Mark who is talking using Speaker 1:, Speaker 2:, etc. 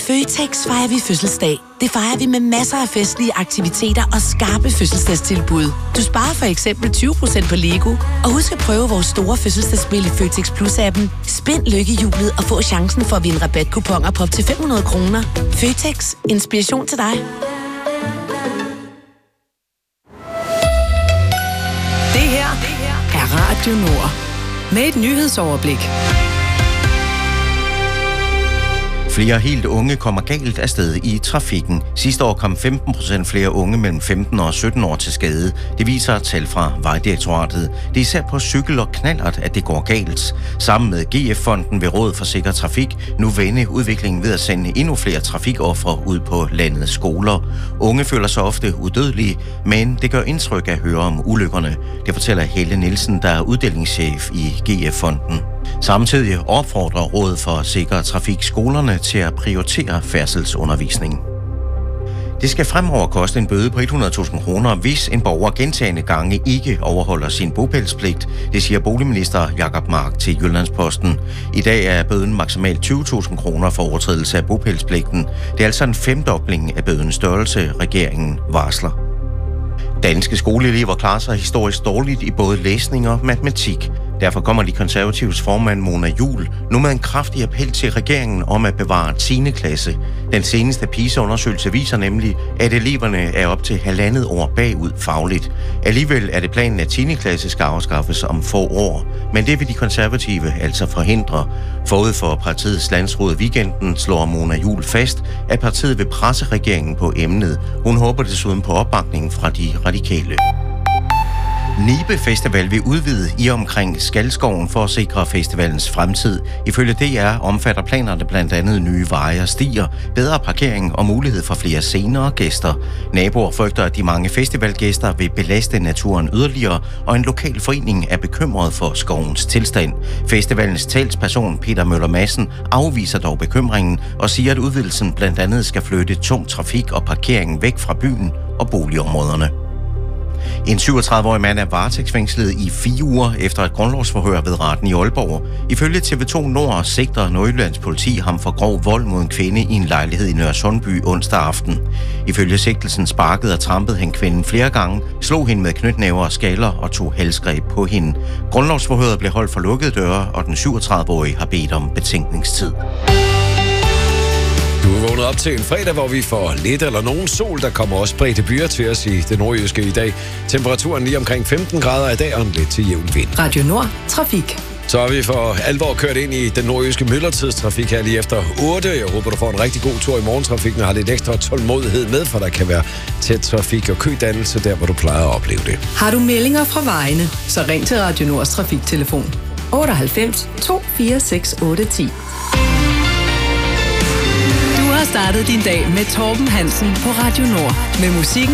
Speaker 1: Føtex fejrer vi fødselsdag. Det fejrer vi med masser af festlige aktiviteter og skarpe fødselsdagstilbud. Du sparer for eksempel 20% på Lego. Og husk at prøve vores store fødselsdagsspil i Føtex Plus-appen. Spind lykkehjulet og få chancen for at vinde rabatkuponer på op til 500 kroner. Føtex. Inspiration til dig.
Speaker 2: Det her er Radio Nord. Med et nyhedsoverblik.
Speaker 3: Flere helt unge kommer galt afsted i trafikken. Sidste år kom 15% flere unge mellem 15 og 17 år til skade. Det viser tal fra Vejdirektoratet. Det er især på cykel og knallert, at det går galt. Sammen med GF-fonden vil Rådet for Sikker Trafik nu vende udviklingen ved at sende endnu flere trafikofre ud på landets skoler. Unge føler sig ofte udødelige, men det gør indtryk at høre om ulykkerne. Det fortæller Helle Nielsen, der er uddelingschef i GF-fonden. Samtidig opfordrer Rådet for Sikker Trafik skolerne til at prioritere færdselsundervisning. Det skal fremover koste en bøde på 100.000 kroner, hvis en borger gentagne gange ikke overholder sin bopælspligt. Det siger boligminister Jacob Mark til Jyllandsposten. I dag er bøden maksimalt 20.000 kroner for overtrædelse af bopælspligten. Det er altså en femdobling af bødens størrelse, regeringen varsler. Danske skoleelever klarer sig historisk dårligt i både læsning og matematik. Derfor kommer de konservatives formand Mona Juul nu med en kraftig appel til regeringen om at bevare 10. klasse. Den seneste PISA-undersøgelse viser nemlig, at eleverne er op til 1,5 år bagud fagligt. Alligevel er det planen, at 10. klasse skal afskaffes om få år. Men det vil de konservative altså forhindre. Forud for partiets landsråd weekenden slår Mona Juul fast, at partiet vil presse regeringen på emnet. Hun håber desuden på opbakning fra de radikale. Nibe Festival vil udvide i omkring Skalskoven for at sikre festivalens fremtid. Ifølge DR omfatter planerne blandt andet nye veje og stier, bedre parkering og mulighed for flere scener og gæster. Naboer frygter, at de mange festivalgæster vil belaste naturen yderligere, og en lokal forening er bekymret for skovens tilstand. Festivalens talsperson Peter Møller Madsen afviser dog bekymringen og siger, at udvidelsen blandt andet skal flytte tung trafik og parkering væk fra byen og boligområderne. En 37-årig mand er varetægtsfængslet i 4 uger efter et grundlovsforhør ved retten i Aalborg. Ifølge TV2 Nord sigter Nordjyllands politi ham for grov vold mod en kvinde i en lejlighed i Nørresundby onsdag aften. Ifølge sigtelsen sparkede og trampede han kvinden flere gange, slog hende med knytnæver og skaller og tog halsgreb på hende. Grundlovsforhøret blev holdt for lukkede døre, og den 37-årige har bedt om betænkningstid.
Speaker 4: Du er vågnet op til en fredag, hvor vi får lidt eller nogen sol. Der kommer også spredte byer til os i det nordjyske i dag. Temperaturen lige omkring 15 grader i dag og en lidt til jævn vind.
Speaker 2: Radio Nord. Trafik.
Speaker 4: Så er vi for alvor kørt ind i den nordjyske myldretidstrafik her lige efter 8. Jeg håber, du får en rigtig god tur i morgentrafikken og har lidt ekstra tålmodighed med, for der kan være tæt trafik og kødannelse der, hvor du plejer at opleve det.
Speaker 2: Har du meldinger fra vejene, så ring til Radio Nords trafiktelefon 98 246 810. Du har startet din dag med Torben Hansen på Radio Nord med musik.